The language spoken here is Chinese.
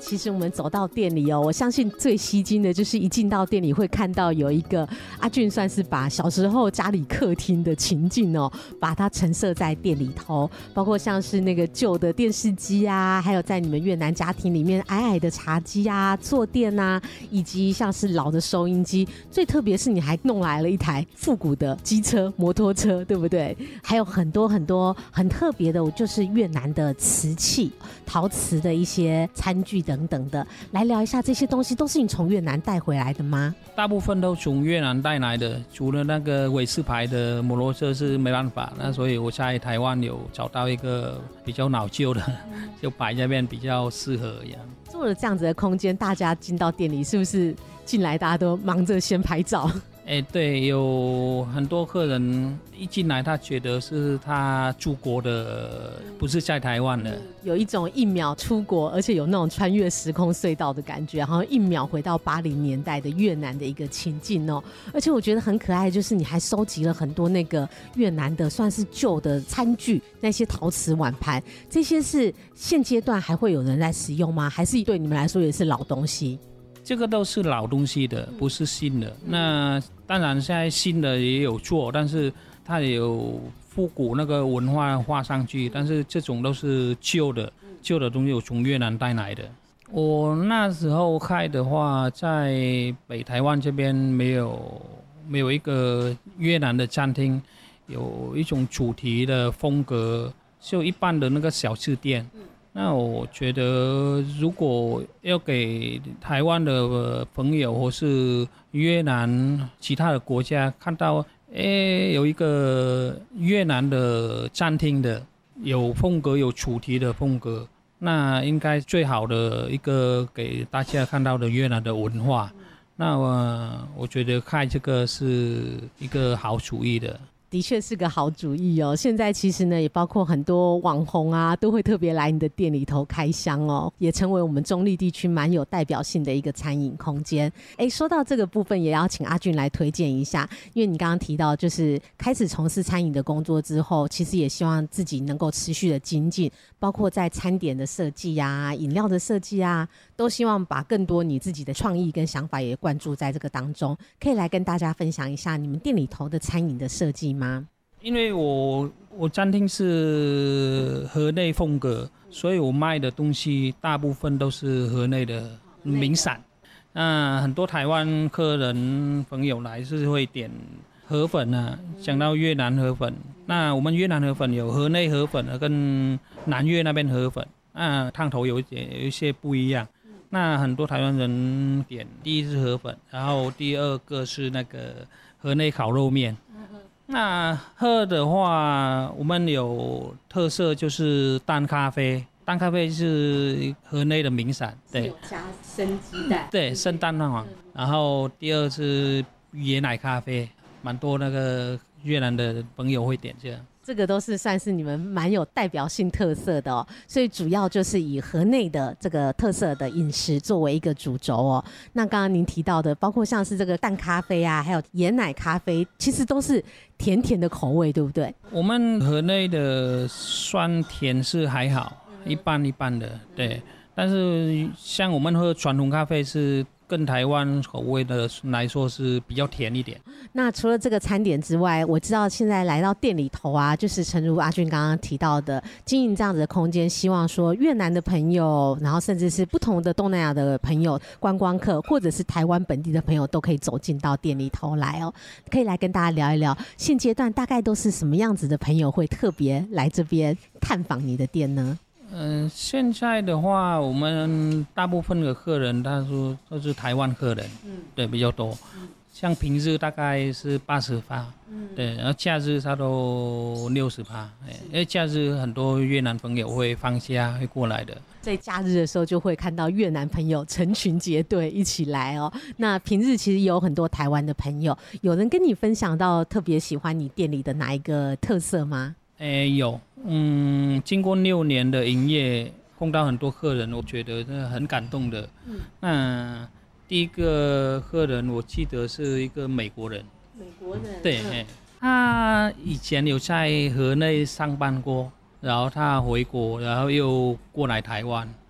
其实我们走到店里哦，我相信最吸睛的就是一进到店里会看到有一个阿俊算是把小时候家里客厅的情境哦，把它陈设在店里头，包括像是那个旧的电视机啊，还有在你们越南家庭里面矮矮的茶几啊、坐垫啊，以及像是老的收音机。最特别是你还弄来了一台复古的机车、摩托车，对不对？还有很多很多很特别的，就是越南的瓷器、陶瓷的一些餐具等等的。来聊一下这些东西，都是你从越南带回来的吗？ 大部分都从越南带来的，除了那个韦氏牌的摩托车是没办法，那所以我在台湾有找到一个比较老旧的，就摆在那边比较适合一样。 做了这样子的空间，大家进到店里是不是进来大家都忙着先拍照？ 对，有很多客人一进来，他觉得是他出国的，不是在台湾的， 有一种一秒出国，而且有那种穿越时空隧道的感觉，好像一秒回到80年代的越南的一个情境哦。而且我觉得很可爱，就是你还收集了很多那个越南的算是旧的餐具，那些陶瓷碗盘，这些是现阶段还会有人在使用吗？还是对你们来说也是老东西？ 这个都是老东西的，不是新的。那当然现在新的也有做，但是它也有复古那个文化画上去，但是这种都是旧的东西，我从越南带来的。我那时候开的话，在北台湾这边没有一个越南的餐厅，有一种主题的风格，就一般的那个小吃店。那我觉得，如果要给台湾的朋友或是越南其他的国家看到，有一个越南的餐厅的，有风格、有主题的风格，那应该最好的一个给大家看到的越南的文化。那我觉得开这个是一个好主意的。 的确是个好主意哦。现在其实呢，也包括很多网红啊，都会特别来你的店里头开箱哦，也成为我们中立地区蛮有代表性的一个餐饮空间。说到这个部分，也要请阿俊来推荐一下，因为你刚刚提到，就是开始从事餐饮的工作之后，其实也希望自己能够持续的精进，包括在餐点的设计啊、饮料的设计啊，都希望把更多你自己的创意跟想法也灌注在这个当中。可以来跟大家分享一下你们店里头的餐饮的设计吗？ 因为我餐厅是河内风格，所以我卖的东西大部分都是河内的名产。那很多台湾客人朋友来是会点河粉啊，讲到越南河粉，那我们越南河粉有河内河粉跟南越那边河粉，汤头有一些不一样。那很多台湾人点第一是河粉，然后第二个是那个河内烤肉面。那喝的话，我们有特色就是蛋咖啡，蛋咖啡是河内的名产，对， 有加生鸡蛋， 对，生蛋黄。然后第二是椰奶咖啡，蛮多那个越南的朋友会点这样。 这个都是算是你们蛮有代表性特色的哦，所以主要就是以河内的这个特色的饮食作为一个主轴哦。那刚刚您提到的，包括像是这个蛋咖啡啊，还有椰奶咖啡，其实都是甜甜的口味，对不对？ 我们河内的酸甜是还好，一般一般的，对。但是像我们喝传统咖啡是跟台湾口味的来说是比较甜一点。 那除了这个餐点之外，我知道现在来到店里头啊，就是诚如阿俊刚刚提到的，经营这样子的空间，希望说越南的朋友，然后甚至是不同的东南亚的朋友、观光客，或者是台湾本地的朋友，都可以走进到店里头来哦。可以来跟大家聊一聊，现阶段大概都是什么样子的朋友会特别来这边探访你的店呢？ 现在的话，我们大部分的客人，他说都是台湾客人，对，比较多。像平日大概是80%，对，然后假日他都60%，因为假日很多越南朋友会放假会过来的。 在假日的时候就会看到越南朋友成群结队一起来哦。那平日其实也有很多台湾的朋友，有人跟你分享到特别喜欢你店里的哪一个特色吗？ 有，经过6年的营业，碰到很多客人，我觉得真的很感动的。那第一个客人我记得是一个美国人，对，他以前有在河内上班过，然后他回国，然后又过来台湾，